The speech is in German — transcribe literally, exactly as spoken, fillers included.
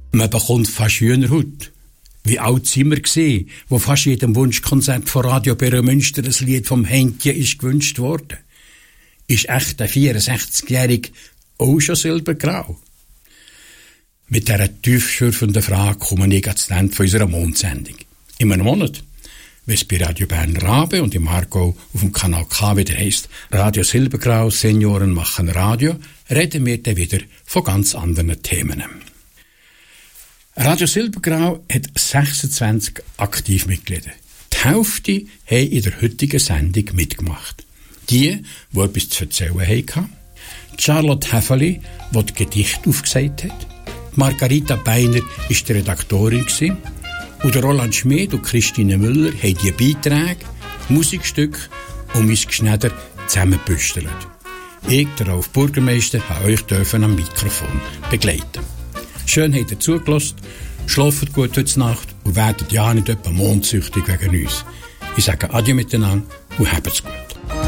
Man bekommt fast Hühnerhaut. Wie alt sind wir gewesen, wo fast jedem Wunschkonzert von Radio Beromünster ein Lied vom Henkje ist gewünscht worden? Ist echt der vierundsechzigjährige auch schon silbergrau? Mit dieser tiefschürfenden Frage komme ich ans Ende von unserer Mondsendung. In einem Monat, wenn es bei Radio Bern Rabe und im Aargau auf dem Kanal K wieder heisst, Radio Silbergrau, Senioren machen Radio, reden wir dann wieder von ganz anderen Themen. Radio Silbergrau hat sechsundzwanzig Aktivmitglieder. Die Hälfte haben in der heutigen Sendung mitgemacht. Die, die etwas zu erzählen hatten. Charlotte Häfeli, die das Gedicht aufgesagt hat. Margarita Beiner war die Redaktorin. Und Roland Schmid und Christine Müller haben die Beiträge, Musikstücke und mein Geschneider zusammengebüstelt. Ich, der Ralf Bürgermeister, habe euch am Mikrofon begleiten. Schön habt ihr zugelassen, schlaft gut heute Nacht und werdet ja nicht etwa mondsüchtig wegen uns. Ich sage Adieu miteinander und habt's gut.